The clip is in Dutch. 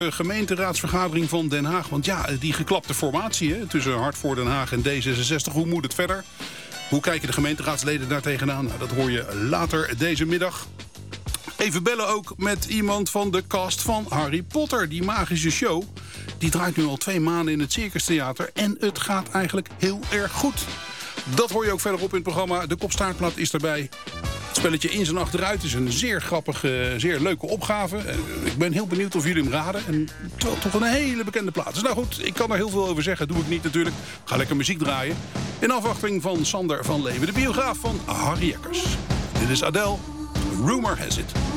De gemeenteraadsvergadering van Den Haag. Want ja, die geklapte formatie tussen Hart voor Den Haag en D66. Hoe moet het verder? Hoe kijken de gemeenteraadsleden daar tegenaan? Nou, dat hoor je later deze middag. Even bellen ook met iemand van de cast van Harry Potter. Die magische show. Die draait nu al 2 maanden in het Circus Theater. En het gaat eigenlijk heel erg goed. Dat hoor je ook verderop in het programma. De kopstaartplaat is erbij. Het spelletje In zijn achteruit is een zeer grappige, zeer leuke opgave. Ik ben heel benieuwd of jullie hem raden. En toch een hele bekende plaat. Dus nou goed, ik kan er heel veel over zeggen. Doe ik niet natuurlijk. Ga lekker muziek draaien. In afwachting van Sander van Leeuwen, de biograaf van Harry Jekkers. Dit is Adele. Rumor has it.